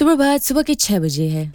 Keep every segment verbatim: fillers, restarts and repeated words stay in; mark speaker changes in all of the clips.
Speaker 1: सुप्रभात सुबह के छह बजे है।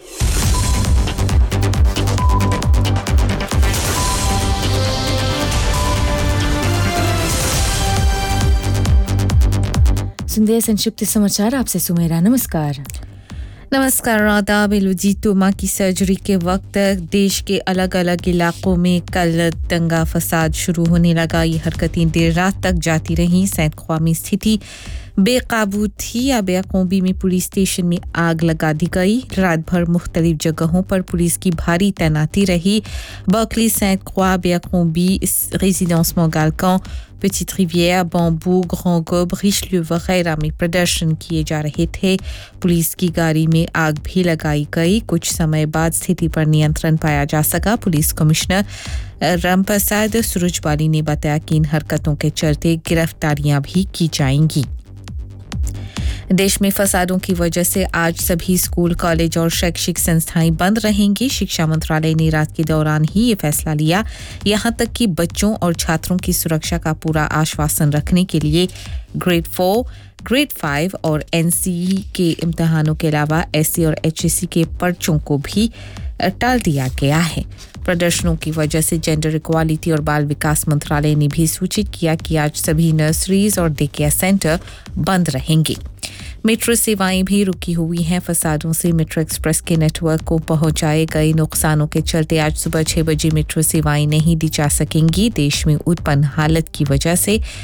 Speaker 1: सुनते हैं संक्षिप्त समाचार आपसे सुमेरा। नमस्कार।
Speaker 2: नमस्कार। आदाब। एलुजीटोमा की सर्जरी के वक्त देश के अलग अलग इलाकों में कल दंगा फसाद शुरू होने लगा। ये हरकतें देर रात तक जाती रहीं। सैंत ख्वामी स्थिति बेकाबू थी। अबयाकोंबी में पुलिस स्टेशन में आग लगा दी गई। रात भर मुख्तलिफ जगहों पर पुलिस की भारी तैनाती रही। Berkeley, सैंत ख्वा, अबयाकोंबी, residence मोंगालकां, petit रिविère, bamboo, grand गोब, रिचलिeu वगैरह में प्रदर्शन किए जा रहे थे। पुलिस की गाड़ी में आग भी लगाई गई। कुछ समय बाद स्थिति पर नियंत्रण पाया जा सका। पुलिस कमिश्नर रामप्रसाद सुरजबाली ने बताया कि इन हरकतों के चलते गिरफ्तारियां भी की जाएंगी। देश में फसादों की वजह से आज सभी स्कूल, कॉलेज और शैक्षिक संस्थाएं बंद रहेंगी। शिक्षा मंत्रालय ने रात के दौरान ही ये फैसला लिया। यहां तक कि बच्चों और छात्रों की सुरक्षा का पूरा आश्वासन रखने के लिए ग्रेड फोर, ग्रेड फाइव और एनसीई के इम्तिहानों के अलावा एससी और एचएससी के पर्चों को भी टाल दिया गया है। प्रदर्शनों की वजह से जेंडर इक्वालिटी और बाल विकास मंत्रालय ने भी सूचित किया कि आज सभी नर्सरीज और डे केयर सेंटर बंद रहेंगे। मेट्रो सेवाएं भी रुकी हुई हैं। फसादों से मेट्रो एक्सप्रेस के नेटवर्क को पहुंचाए गए नुकसानों के चलते आज सुबह छह बजे मेट्रो सेवाएं नहीं दी जा सकेंगी। देश में उत्पन्न हालत की वजह से